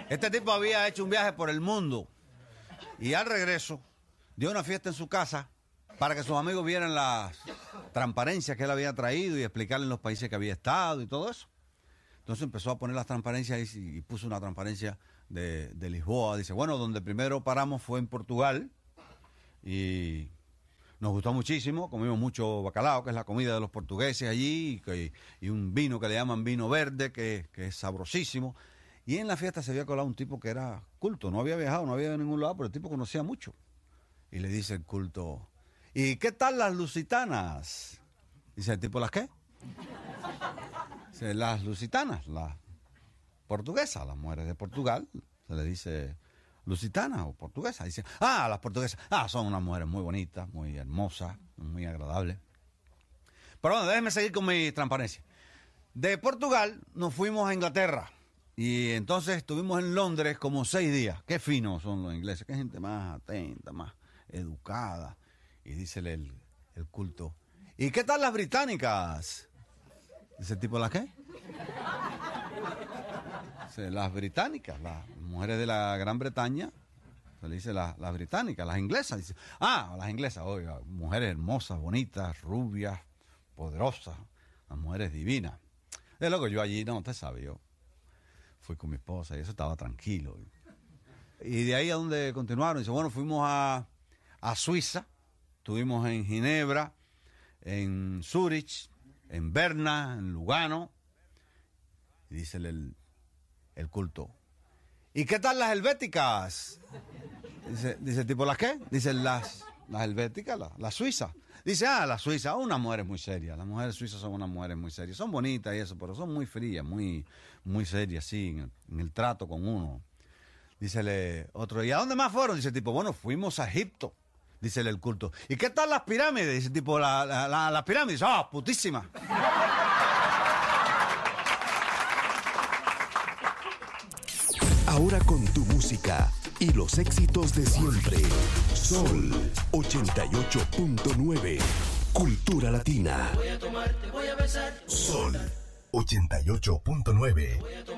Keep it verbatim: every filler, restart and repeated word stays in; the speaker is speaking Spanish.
Este tipo había hecho un viaje por el mundo y al regreso dio una fiesta en su casa para que sus amigos vieran las transparencias que él había traído y explicarle en los países que había estado y todo eso. Entonces empezó a poner las transparencias y, y puso una transparencia de, de Lisboa. Dice, bueno, donde primero paramos fue en Portugal y nos gustó muchísimo, comimos mucho bacalao, que es la comida de los portugueses allí, y, que, y un vino que le llaman vino verde, que, que es sabrosísimo. Y en la fiesta se había colado un tipo que era culto, no había viajado, no había ido a ningún lado, pero el tipo conocía mucho. Y le dice el culto, ¿y qué tal las lusitanas? Dice el tipo, ¿las qué? Dice, las lusitanas, las portuguesas, las mujeres de Portugal, se le dice lusitanas o portuguesas. Dice, ah, las portuguesas, ah, son unas mujeres muy bonitas, muy hermosas, muy agradables. Pero bueno, déjenme seguir con mi transparencia. De Portugal nos fuimos a Inglaterra. Y entonces estuvimos en Londres como seis días. Qué finos son los ingleses, qué gente más atenta, más educada. Y dice el, el culto, ¿y qué tal las británicas? Dice el tipo, ¿las qué? Dice, las británicas, las mujeres de la Gran Bretaña. Se le dice las, las británicas, las inglesas. Dice, ah, las inglesas, oiga, mujeres hermosas, bonitas, rubias, poderosas, las mujeres divinas. De luego yo allí, no, usted sabe, yo fui con mi esposa y eso estaba tranquilo. Y de ahí a donde continuaron, dice, bueno, fuimos a, a Suiza, estuvimos en Ginebra, en Zúrich, en Berna, en Lugano. Y dice el, el culto, ¿y qué tal las helvéticas? Dice, dice el tipo, ¿las qué? Dice, las, las helvéticas, las, las suizas. Dice, ah, las suizas, unas mujeres muy serias. Las mujeres suizas son unas mujeres muy serias. Son bonitas y eso, pero son muy frías, muy, muy serias, sí, en el, en el trato con uno. Dícele otro, ¿y a dónde más fueron? Dice el tipo, bueno, fuimos a Egipto. Dícele el culto, ¿y qué tal las pirámides? Dice el tipo, la, la, la, las pirámides, ah, oh, putísimas. Ahora con tu música y los éxitos de siempre. Sol ochenta y ocho punto nueve. Cultura Latina. Voy a tomar, te voy a besar. Sol ochenta y ocho punto nueve.